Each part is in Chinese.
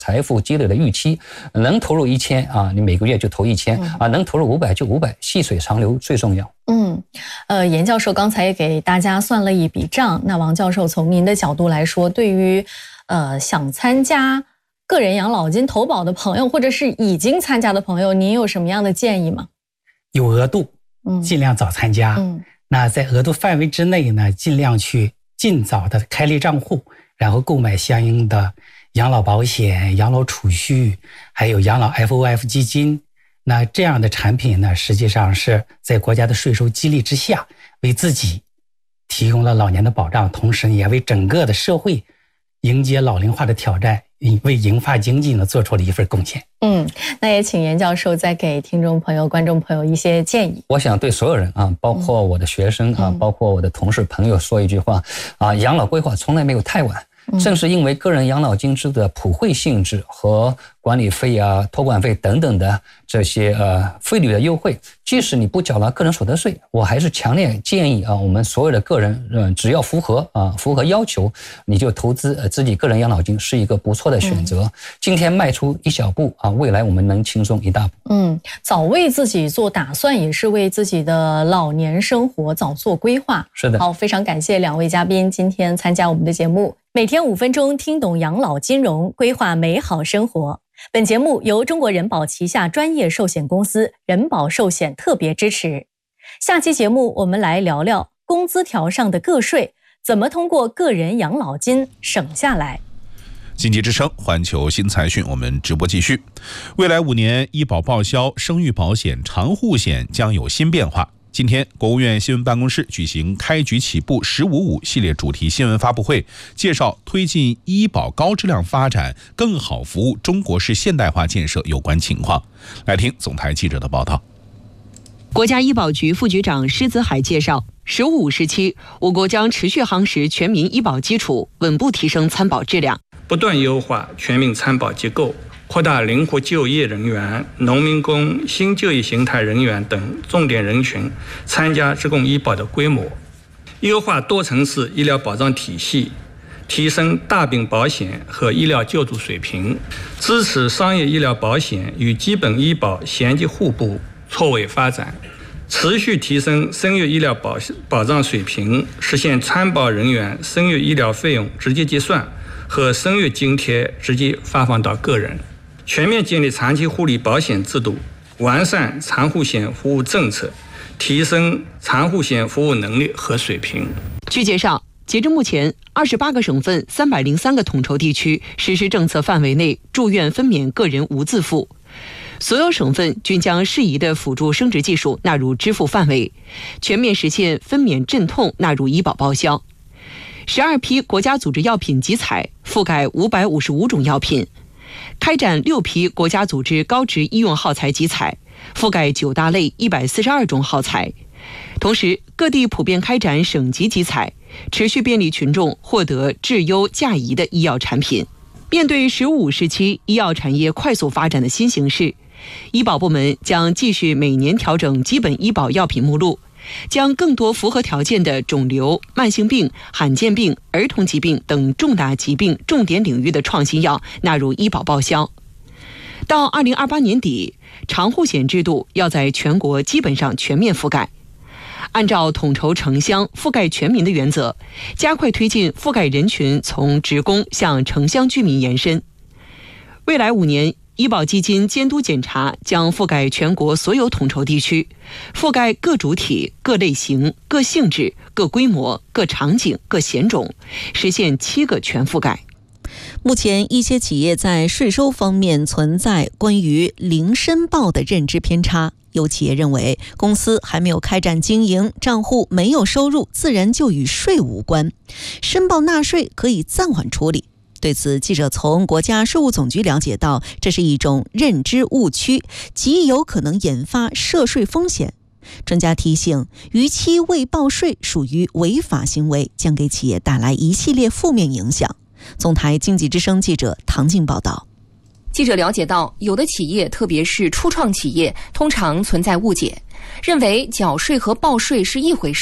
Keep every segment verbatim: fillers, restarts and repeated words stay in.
财富积累的预期，能投入一千啊，你每个月就投一千啊，能投入五百就五百，细水长流最重要。 嗯，呃，严教授刚才也给大家算了一笔账。那王教授从您的角度来说，对于呃想参加个人养老金投保的朋友，或者是已经参加的朋友，您有什么样的建议吗？ 有额度，嗯，尽量早参加。嗯，那在额度范围之内呢，尽量去尽早的开立账户，然后购买相应的养老保险、养老储蓄，还有养老 F O F 基金。那这样的产品呢，实际上是在国家的税收激励之下，为自己提供了老年的保障，同时也为整个的社会迎接老龄化的挑战，为银发经济呢做出了一份贡献。 嗯，那也请严教授再给听众朋友、观众朋友一些建议。 我想对所有人啊，包括我的学生啊，嗯、包括我的同事朋友说一句话啊：养老规划从来没有太晚。正是因为个人养老金制的普惠性质和管理费啊、托管费等等的这些呃费率的优惠，即使你不缴纳个人所得税，我还是强烈建议啊，我们所有的个人，嗯，只要符合啊符合要求，你就投资呃自己个人养老金是一个不错的选择。嗯、今天迈出一小步啊，未来我们能轻松一大步。 嗯，早为自己做打算，也是为自己的老年生活早做规划。 是的。 好，非常感谢两位嘉宾今天参加我们的节目。每天五分钟，听懂养老金融，规划美好生活。本节目由中国人保旗下专业寿险公司人保寿险特别支持。下期节目我们来聊聊工资条上的个税，怎么通过个人养老金省下来。 经济之声环球新财讯，我们直播继续。未来五年医保报销、生育保险、长护险将有新变化。今天，国务院新闻办公室举行开局起步十五五系列主题新闻发布会，介绍推进医保高质量发展，更好服务中国式现代化建设有关情况。来听总台记者的报道。 国家医保局副局长施子海介绍，十五五时期，我国将持续夯实全民医保基础，稳步提升参保质量， 不断优化全民参保机构，扩大灵活就业人员、农民工、新就业形态人员等重点人群参加职工医保的规模，优化多层次医疗保障体系，提升大病保险和医疗救助水平，支持商业医疗保险与基本医保衔接互补、错位发展，持续提升生育医疗保保障水平，实现参保人员生育医疗费用直接结算和生育津贴直接发放到个人。全面建立长期护理保险制度，完善长护险服务政策，提升长护险服务能力和水平。 据介绍，截至目前，二十八个省份、三百零三个统筹地区实施政策范围内住院分娩个人无自付。所有省份均将适宜的辅助生殖技术纳入支付范围，全面实现分娩镇痛纳入医保报销。十二批国家组织药品集采，覆盖五百五十五种药品。开展六批国家组织高值医用耗材集采，覆盖九大类一百四十二种耗材。同时，各地普遍开展省级集采，持续便利群众获得质优价宜的医药产品。面对十五五时期医药产业快速发展的新形势，医保部门将继续每年调整基本医保药品目录，将更多符合条件的肿瘤、慢性病、罕见病、儿童疾病等重大疾病重点领域的创新药纳入医保报销。到二零二八年底，长护险制度要在全国基本上全面覆盖。按照统筹城乡、覆盖全民的原则，加快推进覆盖人群从职工向城乡居民延伸。未来五年，医保基金监督检查将覆盖全国所有统筹地区，覆盖各主体、各类型、各性质、各规模、各场景、各险种，实现七个全覆盖。 目前，一些企业在税收方面存在关于零申报的认知偏差。有企业认为，公司还没有开展经营，账户没有收入，自然就与税无关，申报纳税可以暂缓处理。对此，记者从国家税务总局了解到，这是一种认知误区，极有可能引发涉税风险。专家提醒，逾期未报税属于违法行为，将给企业带来一系列负面影响。总台经济之声记者唐静报道。 记者了解到，有的企业，特别是初创企业，通常存在误解，认为缴税和报税是一回事。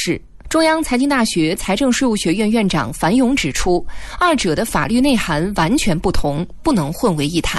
中央财经大学财政税务学院院长樊勇指出，二者的法律内涵完全不同，不能混为一谈。